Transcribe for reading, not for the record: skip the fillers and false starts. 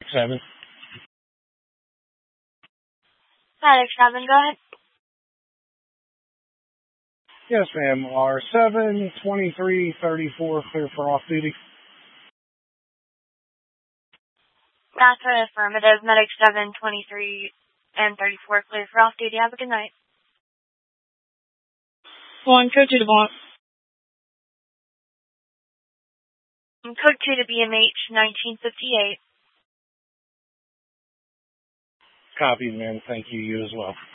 7. Medic 7, go ahead. Yes, ma'am. R7, 23, 34, clear for off-duty. That's an affirmative. Medic 7, 23, and 34, clear for off-duty. Have a good night. 1, code 2 to Blunt. Code 2 to BMH, 1958. Copy, ma'am. Thank you. You as well.